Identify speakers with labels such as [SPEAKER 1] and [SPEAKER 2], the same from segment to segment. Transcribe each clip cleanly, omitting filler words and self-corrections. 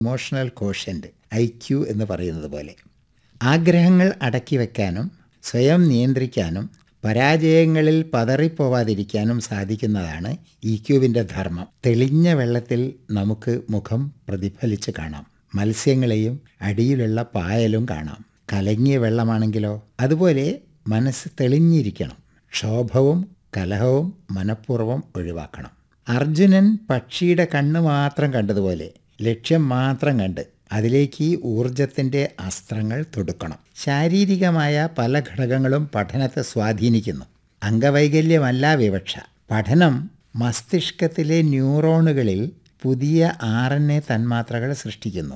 [SPEAKER 1] Emotional quotient IQ എന്ന് പറയുന്നത് പോലെ. ആഗ്രഹങ്ങൾ അടക്കി വയ്ക്കാനും സ്വയം നിയന്ത്രിക്കാനും പരാജയങ്ങളിൽ പതറിപ്പോവാതിരിക്കാനും സാധിക്കുന്നതാണ് EQവിൻ്റെ ധർമ്മം. തെളിഞ്ഞ വെള്ളത്തിൽ നമുക്ക് മുഖം പ്രതിഫലിച്ച് കാണാം. മത്സ്യങ്ങളെയും അടിയിലുള്ള പായലും കാണാം. കലങ്ങിയ വെള്ളമാണെങ്കിലോ അതുപോലെ മനസ്സ് തെളിഞ്ഞിരിക്കണം. ക്ഷോഭവും കലഹവും മനഃപൂർവ്വം ഒഴിവാക്കണം. അർജുനൻ പക്ഷിയുടെ കണ്ണ് മാത്രം കണ്ടതുപോലെ ലക്ഷ്യം മാത്രം കണ്ട് അതിലേക്ക് ഊർജത്തിൻ്റെ അസ്ത്രങ്ങൾ തൊടുക്കണം. ശാരീരികമായ പല ഘടകങ്ങളും പഠനത്തെ സ്വാധീനിക്കുന്നു. അംഗവൈകല്യമല്ല വിവക്ഷ. പഠനം മസ്തിഷ്കത്തിലെ ന്യൂറോണുകളിൽ പുതിയ RNA തന്മാത്രകൾ സൃഷ്ടിക്കുന്നു.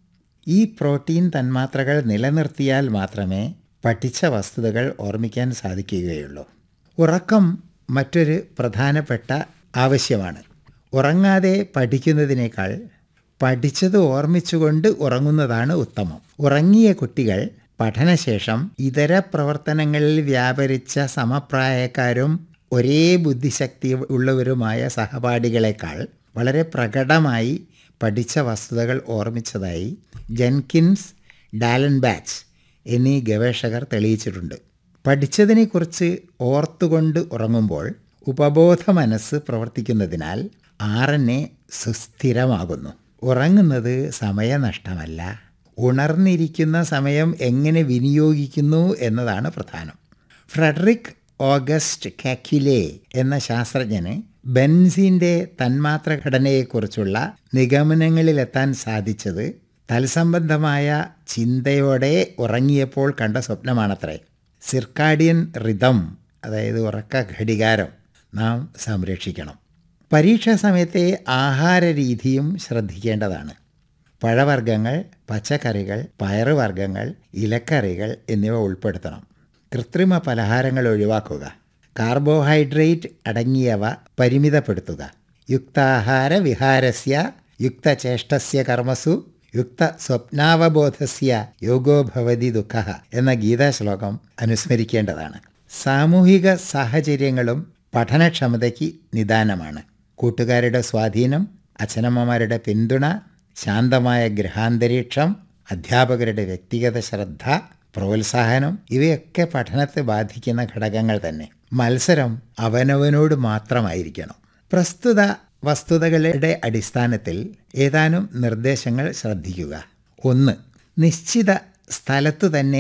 [SPEAKER 1] ഈ പ്രോട്ടീൻ തന്മാത്രകൾ നിലനിർത്തിയാൽ മാത്രമേ പഠിച്ച വസ്തുതകൾ ഓർമ്മിക്കാൻ സാധിക്കുകയുള്ളൂ. ഉറക്കം മറ്റൊരു പ്രധാനപ്പെട്ട ആവശ്യമാണ്. ഉറങ്ങാതെ പഠിക്കുന്നതിനേക്കാൾ പഠിച്ചത് ഓർമ്മിച്ചുകൊണ്ട് ഉറങ്ങുന്നതാണ് ഉത്തമം. ഉറങ്ങിയ കുട്ടികൾ പഠനശേഷം ഇതര പ്രവർത്തനങ്ങളിൽ വ്യാപരിച്ച സമപ്രായക്കാരും ഒരേ ബുദ്ധിശക്തി ഉള്ളവരുമായ സഹപാഠികളെക്കാൾ വളരെ പ്രകടമായി പഠിച്ച വസ്തുതകൾ ഓർമ്മിച്ചതായി ജെൻകിൻസ്, ഡാലൻബാച്ച് എന്നീ ഗവേഷകർ തെളിയിച്ചിട്ടുണ്ട്. പഠിച്ചതിനെക്കുറിച്ച് ഓർത്തുകൊണ്ട് ഉറങ്ങുമ്പോൾ ഉപബോധ മനസ്സ് പ്രവർത്തിക്കുന്നതിനാൽ RNA സുസ്ഥിരമാകുന്നു. ഉറങ്ങുന്നത് സമയനഷ്ടമല്ല, ഉണർന്നിരിക്കുന്ന സമയം എങ്ങനെ വിനിയോഗിക്കുന്നു എന്നതാണ് പ്രധാനം. ഫ്രെഡറിക് ഓഗസ്റ്റ് കാക്യുലെ എന്ന ശാസ്ത്രജ്ഞന് ബെൻസീൻ്റെ തന്മാത്ര ഘടനയെക്കുറിച്ചുള്ള നിഗമനങ്ങളിലെത്താൻ സാധിച്ചത് തൽസംബന്ധമായ ചിന്തയോടെ ഉറങ്ങിയപ്പോൾ കണ്ട സ്വപ്നമാണത്രേ. സിർക്കാഡിയൻ റിതം, അതായത് ഉറക്ക ഘടികാരം നാം സംരക്ഷിക്കണം. പരീക്ഷാ സമയത്തെ ആഹാരരീതിയും ശ്രദ്ധിക്കേണ്ടതാണ്. പഴവർഗ്ഗങ്ങൾ, പച്ചക്കറികൾ, പയറുവർഗ്ഗങ്ങൾ, ഇലക്കറികൾ എന്നിവ ഉൾപ്പെടുത്തണം. കൃത്രിമ പലഹാരങ്ങൾ ഒഴിവാക്കുക. കാർബോഹൈഡ്രേറ്റ് അടങ്ങിയവ പരിമിതപ്പെടുത്തുക. യുക്താഹാര വിഹാരസ്യ യുക്തചേഷ്ടസ്യ കർമ്മസു യുക്ത സ്വപ്നാവബോധസ്യ യോഗോ ഭവതി ദുഃഖഃ എന്ന ഗീതാശ്ലോകം അനുസ്മരിക്കേണ്ടതാണ്. സാമൂഹിക സാഹചര്യങ്ങളും പഠനക്ഷമതയ്ക്ക് നിദാനമാണ്. കൂട്ടുകാരുടെ സ്വാധീനം, അച്ഛനമ്മമാരുടെ പിന്തുണ, ശാന്തമായ ഗൃഹാന്തരീക്ഷം, അധ്യാപകരുടെ വ്യക്തിഗത ശ്രദ്ധ, പ്രോത്സാഹനം ഇവയൊക്കെ പഠനത്തെ ബാധിക്കുന്ന ഘടകങ്ങൾ തന്നെ. മത്സരം അവനവനോട് മാത്രമായിരിക്കണം. പ്രസ്തുത വസ്തുതകളുടെ അടിസ്ഥാനത്തിൽ ഏതാനും നിർദ്ദേശങ്ങൾ ശ്രദ്ധിക്കുക. 1. നിശ്ചിത സ്ഥലത്തു തന്നെ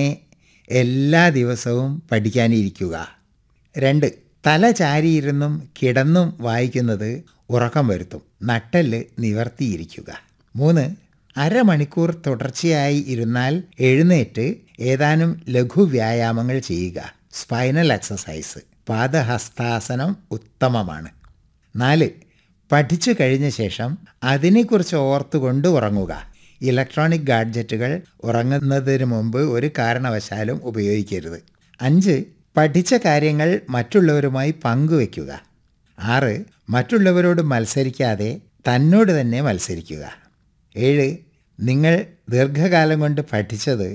[SPEAKER 1] എല്ലാ ദിവസവും പഠിക്കാനിരിക്കുക. 2. തല ചാരിയിരുന്നും കിടന്നും വായിക്കുന്നത് ഉറക്കം വരുത്തും. നട്ടെല്ല് നിവർത്തിയിരിക്കുക. 3. അരമണിക്കൂർ തുടർച്ചയായി ഇരുന്നാൽ എഴുന്നേറ്റ് ഏതാനും ലഘുവ്യായാമങ്ങൾ ചെയ്യുക. സ്പൈനൽ എക്സസൈസ്, പാദഹസ്താസനം ഉത്തമമാണ്. 4. പഠിച്ചു കഴിഞ്ഞ ശേഷം അതിനെക്കുറിച്ച് ഓർത്തുകൊണ്ട് ഉറങ്ങുക. ഇലക്ട്രോണിക് ഗാഡ്ജറ്റുകൾ ഉറങ്ങുന്നതിന് മുമ്പ് ഒരു കാരണവശാലും ഉപയോഗിക്കരുത്. 5. പഠിച്ച കാര്യങ്ങൾ മറ്റുള്ളവരുമായി പങ്കുവയ്ക്കുക. 6. മറ്റുള്ളവരോട് മത്സരിക്കാതെ തന്നോട് തന്നെ മത്സരിക്കുക. 7. നിങ്ങൾ ദീർഘകാലം കൊണ്ട് പഠിച്ചത്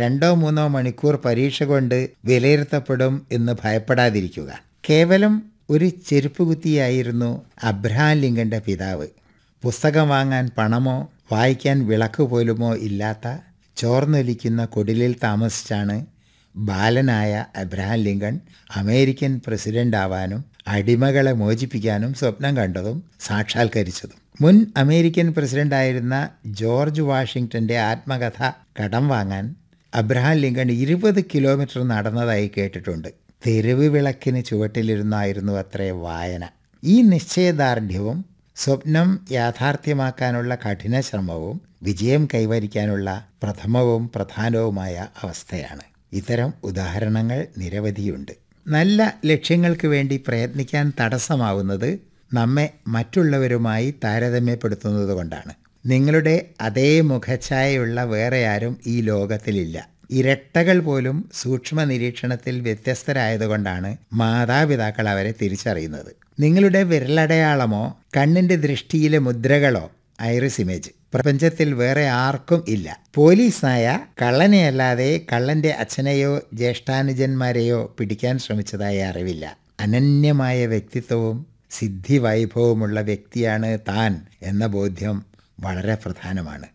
[SPEAKER 1] 2-3 മണിക്കൂർ പരീക്ഷ കൊണ്ട് വിലയിരുത്തപ്പെടും എന്ന് ഭയപ്പെടാതിരിക്കുക. കേവലം ഒരു ചെരുപ്പുകുത്തിയായിരുന്നു അബ്രഹാം ലിങ്കൻ്റെ പിതാവ്. പുസ്തകം വാങ്ങാൻ പണമോ വായിക്കാൻ വിളക്ക് പോലുമോ ഇല്ലാത്ത ചോർന്നൊലിക്കുന്ന കുടിലിൽ താമസിച്ചാണ് ബാലനായ അബ്രഹാം ലിങ്കൺ അമേരിക്കൻ പ്രസിഡന്റ് ആവാനും അടിമകളെ മോചിപ്പിക്കാനും സ്വപ്നം കണ്ടതും സാക്ഷാത്കരിച്ചതും. മുൻ അമേരിക്കൻ പ്രസിഡന്റായിരുന്ന ജോർജ് വാഷിങ്ടൻ്റെ ആത്മകഥ കടം വാങ്ങാൻ അബ്രഹാം ലിങ്കൺ 20 കിലോമീറ്റർ നടന്നതായി കേട്ടിട്ടുണ്ട്. തെരുവ് വിളക്കിന് ചുവട്ടിലിരുന്നായിരുന്നു അത്രേ വായന. ഈ നിശ്ചയദാർഢ്യവും സ്വപ്നം യാഥാർത്ഥ്യമാക്കാനുള്ള കഠിന ശ്രമവും വിജയം കൈവരിക്കാനുള്ള പ്രഥമവും പ്രധാനവുമായ അവസ്ഥയാണ്. ഇത്തരം ഉദാഹരണങ്ങൾ നിരവധിയുണ്ട്. നല്ല ലക്ഷ്യങ്ങൾക്ക് വേണ്ടി പ്രയത്നിക്കാൻ തടസ്സമാവുന്നത് നമ്മെ മറ്റുള്ളവരുമായി താരതമ്യപ്പെടുത്തുന്നത് കൊണ്ടാണ്. നിങ്ങളുടെ അതേ മുഖഛായയുള്ള വേറെ ആരും ഈ ലോകത്തിലില്ല. ഇരട്ടകൾ പോലും സൂക്ഷ്മ നിരീക്ഷണത്തിൽ വ്യത്യസ്തരായതുകൊണ്ടാണ് മാതാപിതാക്കൾ അവരെ തിരിച്ചറിയുന്നത്. നിങ്ങളുടെ വിരലടയാളമോ കണ്ണിൻ്റെ ദൃഷ്ടിയിലെ മുദ്രകളോ, ഐറിസ് ഇമേജ്, പ്രപഞ്ചത്തിൽ വേറെ ആർക്കും ഇല്ല. പോലീസായ കള്ളനെയല്ലാതെ കള്ളൻ്റെ അച്ഛനെയോ ജ്യേഷ്ഠാനുജന്മാരെയോ പിടിക്കാൻ ശ്രമിച്ചതായി അറിവില്ല. അനന്യമായ വ്യക്തിത്വവും സിദ്ധിവൈഭവമുള്ള വ്യക്തിയാണ് താൻ എന്ന ബോധ്യം വളരെ പ്രധാനമാണ്.